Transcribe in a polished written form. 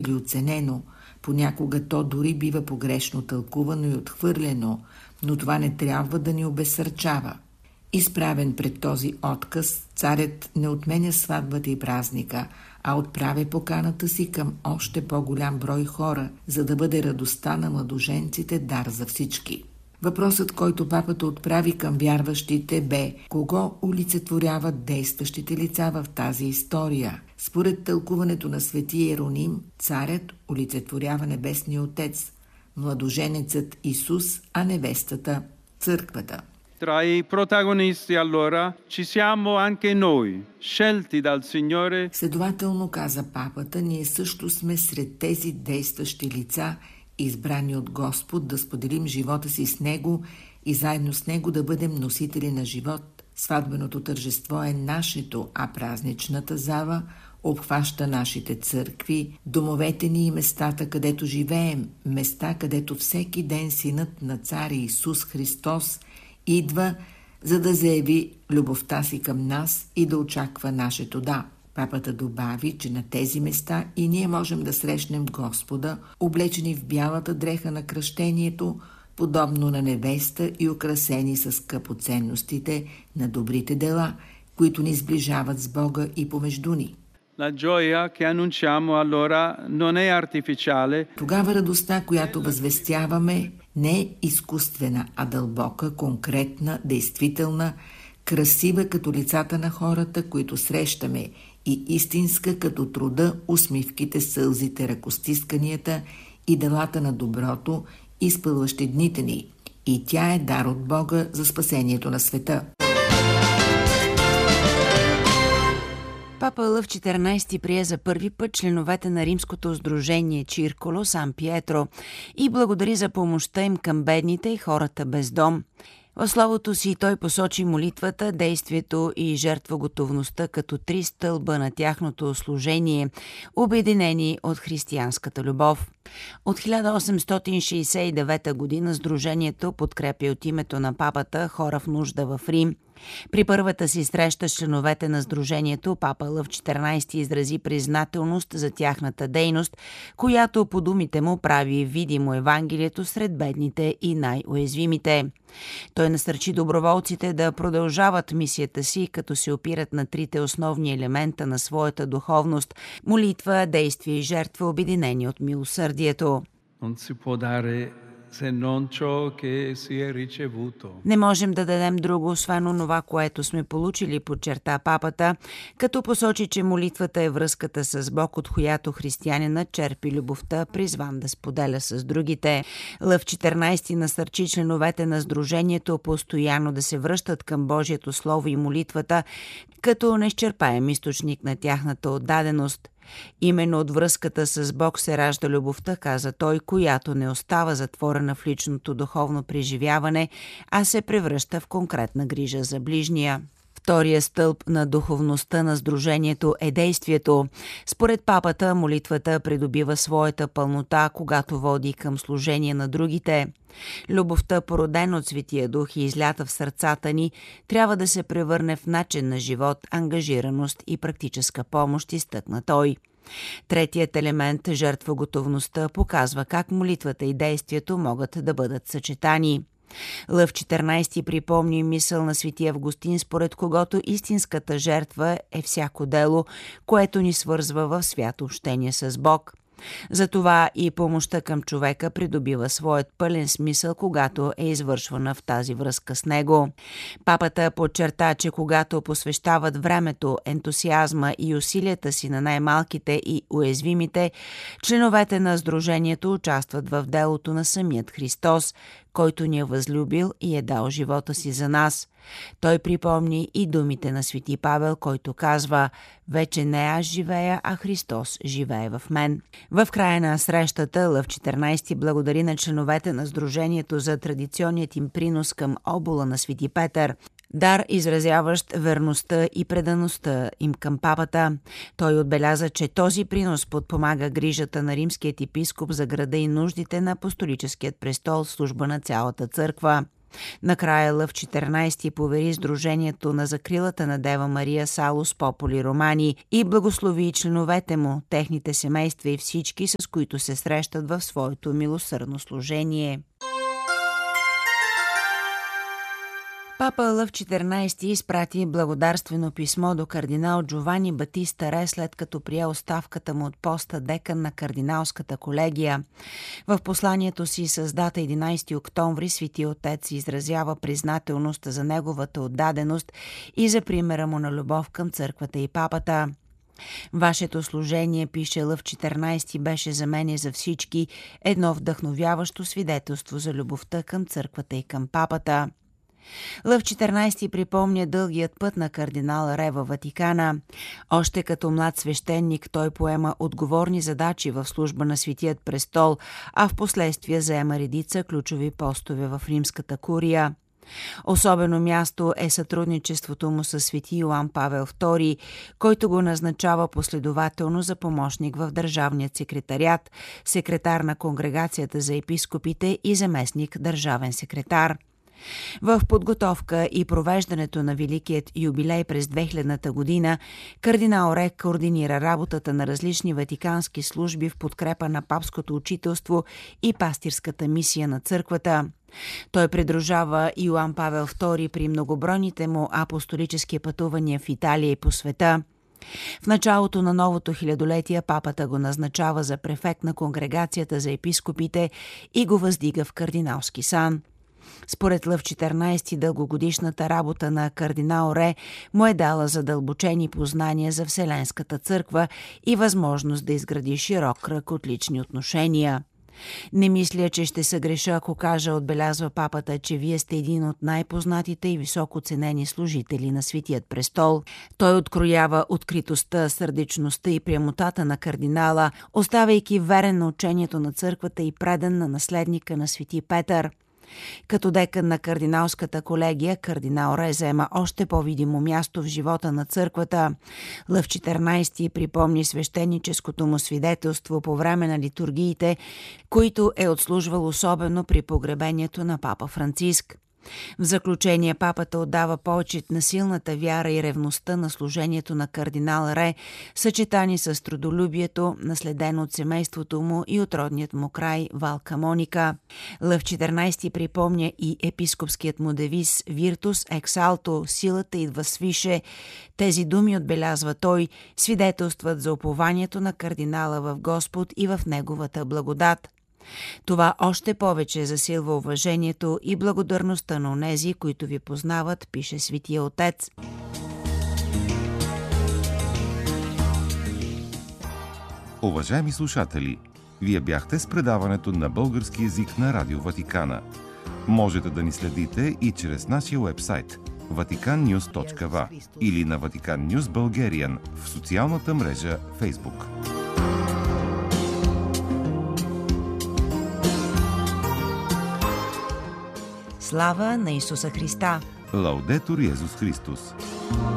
или оценено. Понякога то дори бива погрешно тълкувано и отхвърлено, но това не трябва да ни обезсърчава. Изправен пред този отказ, царят не отменя сватбата и празника, а отправя поканата си към още по-голям брой хора, за да бъде радостта на младоженците дар за всички. Въпросът, който папата отправи към вярващите, бе: кого олицетворяват действащите лица в тази история? Според тълкуването на свети Иероним, царят олицетворява Небесния Отец, младоженецът Исус, а невестата – църквата. Tra i protagonisti allora ci siamo anche noi, scelti dal Signore. Следователно, каза папата, ние също сме сред тези действащи лица, избрани от Господ да споделим живота си с Него и заедно с Него да бъдем носители на живот. Сватбеното тържество е нашето, а празничната зала обхваща нашите църкви, домовете ни и местата, където живеем, места, където всеки ден Синът на Царя Исус Христос идва, за да заяви любовта си към нас и да очаква нашето да. Папата добави, че на тези места и ние можем да срещнем Господа, облечени в бялата дреха на кръщението, подобно на невеста и украсени с скъпоценностите на добрите дела, които ни сближават с Бога и помежду ни. La gioia che annunciamo allora non è artificiale. Тогава радостта, която възвестяваме, не е изкуствена, а дълбока, конкретна, действителна, красива като лицата на хората, които срещаме, и истинска като труда, усмивките, сълзите, ръкостисканията и делата на доброто, изпълващи дните ни. И тя е дар от Бога за спасението на света. Папа Лъв XIV прие за първи път членовете на римското сдружение Цирколо Сан Пиетро и благодари за помощта им към бедните и хората без дом. В словото си той посочи молитвата, действието и жертвоготовността като три стълба на тяхното служение, обединени от християнската любов. От 1869 година сдружението подкрепя от името на папата хора в нужда в Рим. При първата си среща с членовете на сдружението папа Лъв XIV изрази признателност за тяхната дейност, която по думите му прави видимо Евангелието сред бедните и най-уязвимите. Той насърчи доброволците да продължават мисията си, като се опират на трите основни елемента на своята духовност – молитва, действие и жертва, обединени от милосърдието. Не можем да дадем друго, освен онова, което сме получили, подчерта папата, като посочи, че молитвата е връзката с Бог, от която християнинът черпи любовта, призван да споделя с другите. Лъв XIV насърчи членовете на сдружението постоянно да се връщат към Божието Слово и молитвата, като неизчерпаем източник на тяхната отдаденост. Именно от връзката с Бог се ражда любовта, каза той, която не остава затворена в личното духовно преживяване, а се превръща в конкретна грижа за ближния. Втория стълб на духовността на сдружението е действието. Според папата, молитвата придобива своята пълнота, когато води към служение на другите. Любовта, породена от Светия Дух и излята в сърцата ни, трябва да се превърне в начин на живот, ангажираност и практическа помощ, изтъкна той. Третият елемент, жертвоготовността, показва как молитвата и действието могат да бъдат съчетани. Лъв XIV припомни мисъл на свети Августин, според когото истинската жертва е всяко дело, което ни свързва в свято общение с Бог. Затова и помощта към човека придобива своят пълен смисъл, когато е извършвана в тази връзка с него. Папата подчерта, че когато посвещават времето, ентусиазма и усилията си на най-малките и уязвимите, членовете на сдружението участват в делото на самият Христос, който ни е възлюбил и е дал живота си за нас. Той припомни и думите на свети Павел, който казва: «Вече не аз живея, а Христос живее в мен». В края на срещата Лъв XIV благодари на членовете на сдружението за традиционният им принос към обола на свети Петър, дар, изразяващ верността и предаността им към папата. Той отбеляза, че този принос подпомага грижата на римският епископ за града и нуждите на апостолическият престол в служба на цялата църква. Накрая Лъв 14 повери Сдружението на закрилата на Дева Мария Салус Попули Романи и благослови членовете му, техните семейства и всички, с които се срещат в своето милосърдно служение. Папа Лъв 14 изпрати благодарствено писмо до кардинал Джовани Батиста Ре, след като прие оставката му от поста декан на кардиналската колегия. В посланието си с дата 11 октомври Свети Отец изразява признателност за неговата отдаденост и за примера му на любов към църквата и папата. Вашето служение, пише Лъв 14, беше за мен и за всички едно вдъхновяващо свидетелство за любовта към църквата и към папата. Лъв 14 припомня дългият път на кардинал Ре във Ватикана. Още като млад свещеник той поема отговорни задачи в служба на Светият престол, а в последствие заема редица ключови постове в римската курия. Особено място е сътрудничеството му с свети Йоан Павел II, който го назначава последователно за помощник в Държавният секретариат, секретар на Конгрегацията за епископите и заместник държавен секретар. В подготовка и провеждането на Великият юбилей през 2000-та година кардинал Ре координира работата на различни ватикански служби в подкрепа на папското учителство и пастирската мисия на църквата. Той придружава Йоан Павел II при многобройните му апостолически пътувания в Италия и по света. В началото на новото хилядолетие папата го назначава за префект на Конгрегацията за епископите и го въздига в кардиналски сан. Според Лъв 14, дългогодишната работа на кардинал Ре му е дала задълбочени познания за Вселенската църква и възможност да изгради широк кръг от лични отношения. Не мисля, че ще съгреша, ако кажа, отбелязва папата, че вие сте един от най-познатите и високо ценени служители на Светият престол. Той откроява откритостта, сърдечността и прямотата на кардинала, оставайки верен на учението на църквата и предан на наследника на Свети Петър. Като декан на кардиналската колегия, кардинал Ре заема още по-видимо място в живота на църквата. Лъв 14 припомни свещеническото му свидетелство по време на литургиите, които е отслужвал особено при погребението на папа Франциск. В заключение папата отдава почит на силната вяра и ревността на служението на кардинал Ре, съчетани с трудолюбието, наследено от семейството му и от родният му край Вал Камоника. Лъв 14 припомня и епископският му девиз «Virtus ex alto» – силата идва свише. Тези думи, отбелязва той, свидетелстват за упованието на кардинала в Господ и в неговата благодат. Това още повече засилва уважението и благодарността на онези, които ви познават, пише Светия Отец. Уважаеми слушатели, вие бяхте с предаването на български език на Радио Ватикана. Можете да ни следите и чрез нашия уебсайт vaticannews.va или на Vatican News Bulgarian в социалната мрежа Facebook. Слава на Исуса Христа! Лаудетур Йезус Христос!